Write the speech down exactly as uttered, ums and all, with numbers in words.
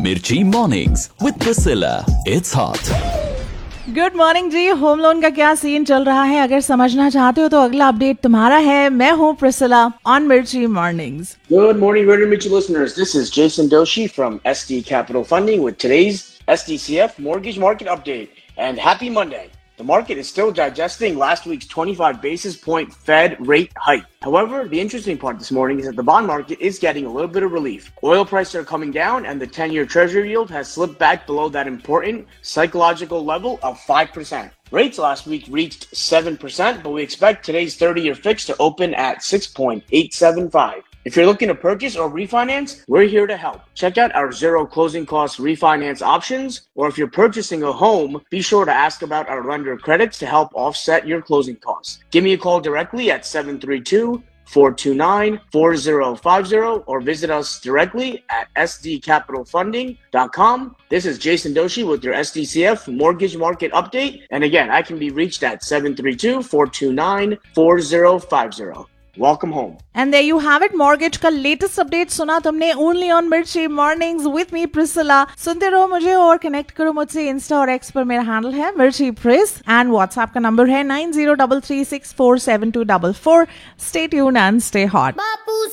Mirchi Mornings with Priscilla. It's hot. Good morning ji. Home loan का क्या scene चल रहा है, अगर समझना चाहते हो तो अगला अपडेट तुम्हारा है। मैं हूँ प्रिसिला ऑन मिर्ची mornings. Good morning, Ready Mirchi listeners. This is Jason Doshi from S D Capital Funding with today's S D C F mortgage market update. And happy Monday. The market is still digesting last week's twenty-five basis point Fed rate hike. However, the interesting part this morning is that the bond market is getting a little bit of relief. Oil prices are coming down and the ten-year treasury yield has slipped back below that important psychological level of five percent. Rates last week reached seven percent, but we expect today's thirty-year fix to open at six point eight seven five. If you're looking to purchase or refinance, we're here to help. Check out our zero closing cost refinance options, or if you're purchasing a home, be sure to ask about our lender credits to help offset your closing costs. Give me a call directly at seven three two, four two nine, four zero five zero or visit us directly at s d capital funding dot com. This is Jason Doshi with your S D C F mortgage market update. And again, I can be reached at seven three two, four two nine, four zero five zero. Welcome home. And there you have it, mortgage का latest update सुना तुमने only on मिर्ची mornings with me Priscilla. सुनते रहो मुझे और connect करो मुझसे। इंस्टा और एक्स पर मेरा हैंडल है मिर्ची प्रिस एंड व्हाट्सएप का नंबर है nine zero three three six four seven to four four. Stay tuned and stay hot.